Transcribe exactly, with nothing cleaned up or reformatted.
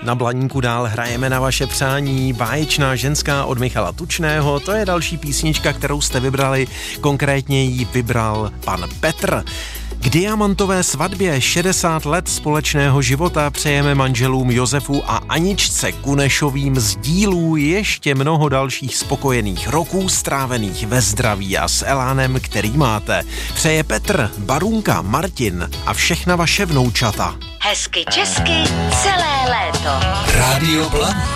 Na Blaníku dál hrajeme na vaše přání. Báječná ženská od Michala Tučného, to je další písnička, kterou jste vybrali, konkrétně ji vybral pan Petr. K diamantové svatbě šedesát let společného života přejeme manželům Josefu a Aničce Kunešovým z dílů ještě mnoho dalších spokojených roků strávených ve zdraví a s elánem, který máte. Přeje Petr, Barunka, Martin a všechna vaše vnoučata. Hezky česky celé léto. Rádio Blaník.